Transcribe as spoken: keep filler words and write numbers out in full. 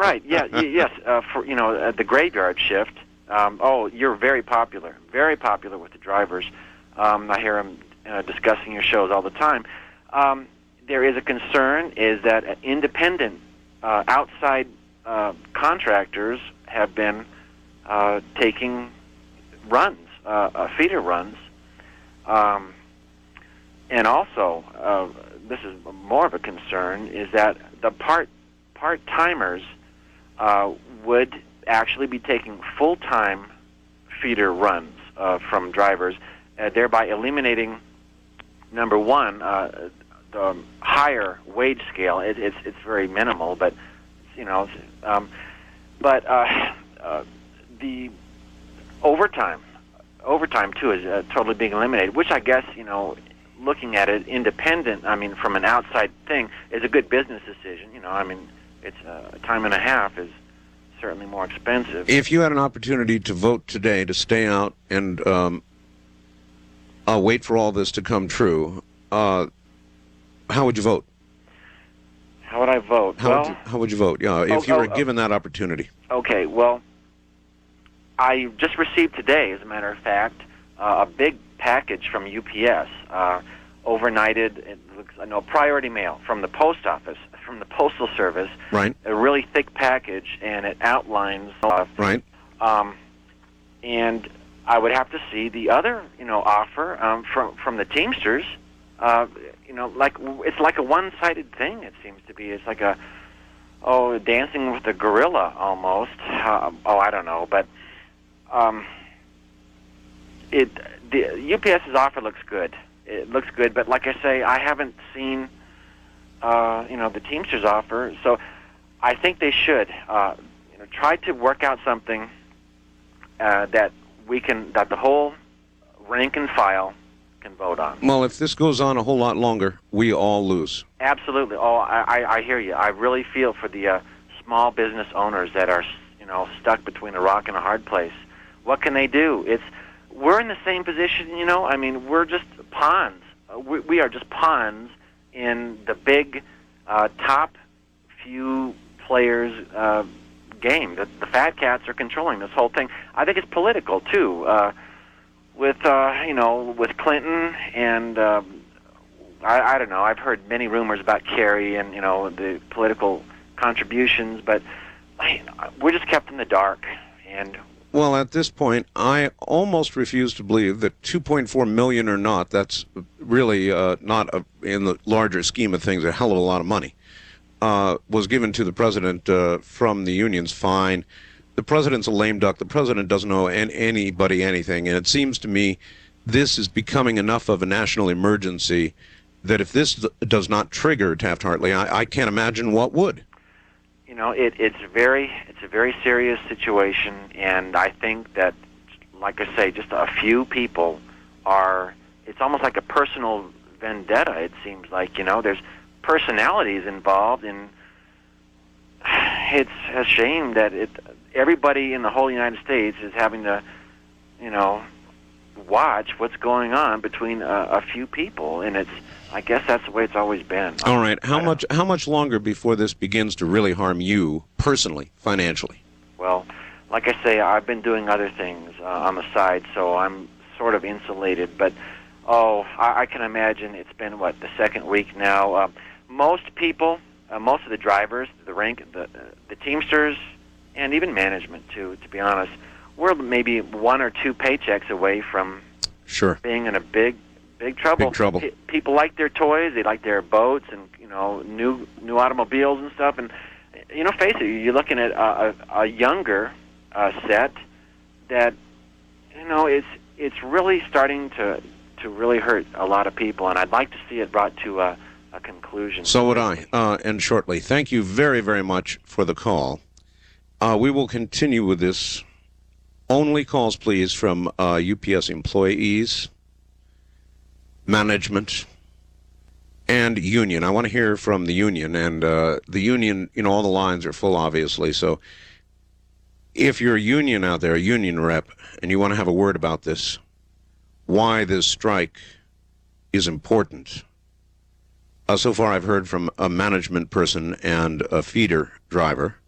right. Yeah. y- yes. Uh, for you know uh, the graveyard shift. Um, oh, you're very popular. Very popular with the drivers. Um, I hear them uh, discussing your shows all the time. Um, there is a concern is that independent, uh, outside uh, contractors have been uh, taking runs, uh, uh, feeder runs, um, and also uh, this is more of a concern is that the part part timers uh, would actually be taking full time feeder runs uh, from drivers, uh, thereby eliminating number one uh, the higher wage scale. It, it's it's very minimal, but you know, um, but uh, uh, the overtime. Overtime, too, is uh, totally being eliminated, which I guess, you know, looking at it independent, I mean, from an outside thing, is a good business decision. You know, I mean, it's uh, a time and a half is certainly more expensive. If you had an opportunity to vote today to stay out and um, uh, wait for all this to come true, uh, how would you vote? How would I vote? How, well, would, you, how would you vote? Yeah, if oh, you were oh, given that opportunity. Okay, well, I just received today, as a matter of fact, uh, a big package from U P S, uh, overnighted, it looks, no, priority mail from the post office, from the Postal Service. Right. A really thick package, and it outlines. Uh, right. Um, and I would have to see the other, you know, offer um, from from the Teamsters. Uh, you know, like it's like a one-sided thing. It seems to be. It's like a oh, dancing with a gorilla almost. Uh, oh, I don't know, but. Um, it the UPS's offer looks good. It looks good, but like I say, I haven't seen uh, you know the Teamsters offer. So I think they should uh, you know try to work out something uh, that we can that the whole rank and file can vote on. Well, if this goes on a whole lot longer, we all lose. Absolutely. Oh, I, I, I hear you. I really feel for the uh, small business owners that are you know stuck between a rock and a hard place. What can they do? It's we're in the same position, you know. I mean, we're just pawns. Uh, we, we are just pawns in the big uh, top few players uh, game. The, the fat cats are controlling this whole thing. I think it's political too. Uh, with uh, you know, with Clinton and uh, I, I don't know. I've heard many rumors about Kerry and you know the political contributions, but I, we're just kept in the dark and. Well, at this point, I almost refuse to believe that two point four million dollars or not, that's really uh, not, a, in the larger scheme of things, a hell of a lot of money, uh, was given to the president uh, from the unions. Fine. The president's a lame duck. The president doesn't owe an- anybody anything. And it seems to me this is becoming enough of a national emergency that if this does not trigger Taft-Hartley, I, I can't imagine what would. You know, it, it's very, it's a very serious situation, and I think that, like I say, just a few people are. It's almost like a personal vendetta. It seems like you know, there's personalities involved, and it's a shame that it. Everybody in the whole United States is having to, you know, watch what's going on between a, a few people, and it's. I guess that's the way it's always been. All right. How much how much longer before this begins to really harm you personally, financially? Well, like I say, I've been doing other things uh, on the side, so I'm sort of insulated. But, oh, I, I can imagine it's been, what, the second week now. Uh, most people, uh, most of the drivers, the rank, the, uh, the Teamsters, and even management, too, to be honest, we're maybe one or two paychecks away from sure. being in a big Big trouble. Big trouble. P- people like their toys. They like their boats and you know new new automobiles and stuff. And you know, face it, you're looking at a, a, a younger uh, set that you know it's it's really starting to to really hurt a lot of people. And I'd like to see it brought to a, a conclusion. So would I. Uh, and shortly. Thank you very very much for the call. Uh, we will continue with this. Only calls, please, from uh, U P S employees. Management, and union. I want to hear from the union, and uh, the union, you know, all the lines are full, obviously, so if you're a union out there, a union rep, and you want to have a word about this, why this strike is important. Uh, so far I've heard from a management person and a feeder driver,